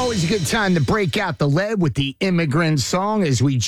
Always a good time to break out the lead with the Immigrant Song as we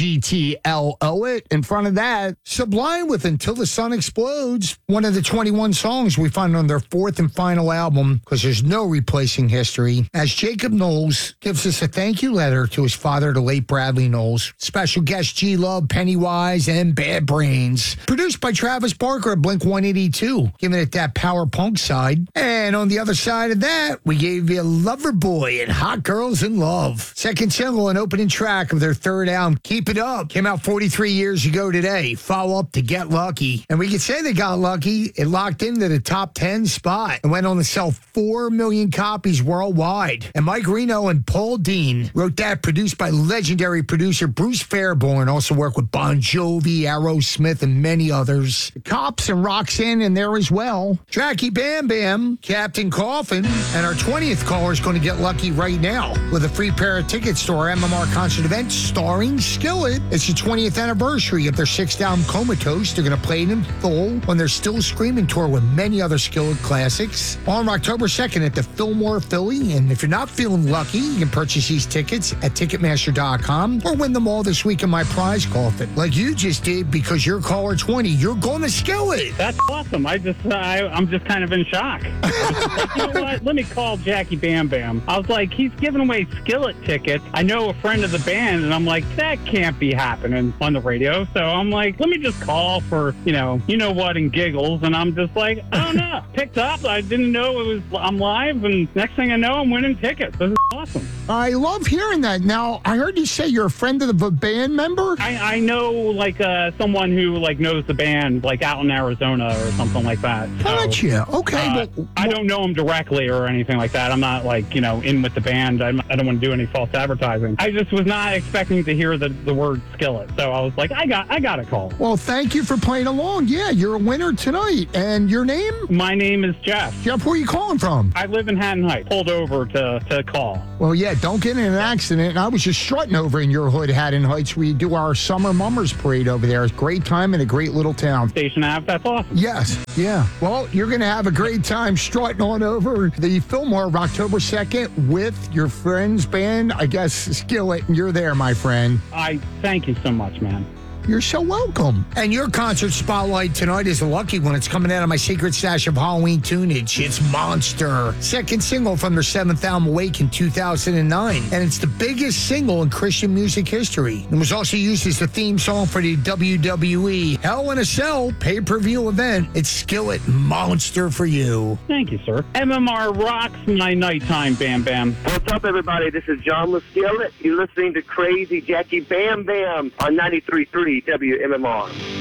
GTLO it. In front of that, Sublime with Until the Sun Explodes, one of the 21 songs we find on their fourth and final album, because there's no replacing History, as Jacob Knowles gives us a thank you letter to his father, the late Bradley Knowles. Special guest G-Love, Pennywise, and Bad Brains. Produced by Travis Barker at Blink-182, giving it that power punk side. And on the other side of that, we gave you Loverboy and Hot Girls in Love. Second single and opening track of their third album, Keep It Up, came out 43 years ago today. Follow up to Get Lucky. And we could say they got lucky. It locked into the top 10 spot and went on to sell 4 million copies worldwide. And Mike Reno and Paul Dean wrote that, produced by legendary producer Bruce Fairborn. Also worked with Bon Jovi, Aerosmith, and many others. The Cops and Roxanne in there as well. Jackie Bam Bam, Captain Coffin, and our 20th caller is going to get lucky right now with a free pair of tickets to our MMR concert event starring Skillet. It's the 20th anniversary of their 6th album, Comatose. They're going to play it in full on their Still Screaming tour with many other Skillet classics on October 2nd at the Fillmore Philly. And if you're not feeling lucky, you can purchase these tickets at Ticketmaster.com or win them all this week in my prize coffin, like you just did, because you're caller 20. You're going to Skillet. That's awesome. I'm just kind of in shock. Like, you know what? Let me call Jackie Bam Bam. I was like, he's giving away Skillet tickets. I know a friend of the band, and I'm like, that can't be happening on the radio. So I'm like, let me just call for, you know what, and giggles. And I'm just like, I don't know. Picked up. I didn't know I'm live, and next thing I know, I'm winning tickets. This is awesome. I love hearing that. Now, I heard you say you're a friend of the band member? I know, like, someone who, like, knows the band, like, out in Arizona or something like that. So, gotcha. Okay. I don't know him directly or anything like that. I'm not, like, in with the band. I don't want to do any false advertising. I just was not expecting to hear the word Skillet. So I was like, I got a call. Well, thank you for playing along. Yeah, you're a winner tonight. And your name? My name is Jeff. Jeff, where are you calling from? I live in Hatton Heights. Pulled over to call. Well, yeah, don't get in an accident. I was just strutting over in your hood, Hatton Heights, where you do our Summer Mummers Parade over there. It's a great time in a great little town. Station Ave, that's awesome. Yes, yeah. Well, you're going to have a great time strutting on over the Fillmore of October 2nd with your friend's band, I guess, Skillet, and you're there, my friend. I thank you so much, man. You're so welcome. And your concert spotlight tonight is a lucky one. It's coming out of my secret stash of Halloween tunage. It's Monster. Second single from their 7th album, Awake, in 2009. And it's the biggest single in Christian music history. It was also used as the theme song for the WWE Hell in a Cell pay-per-view event. It's Skillet, Monster for you. Thank you, sir. MMR rocks my nighttime, Bam Bam. What's up, everybody? This is John LaSkillet. You're listening to Crazy Jackie Bam Bam on 93.3 WMMR.